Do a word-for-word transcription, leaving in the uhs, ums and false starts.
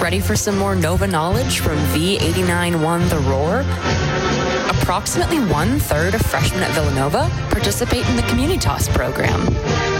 Ready for some more Nova knowledge from V eighty-nine point one The Roar? Approximately one-third of freshmen at Villanova participate in the Communitas program.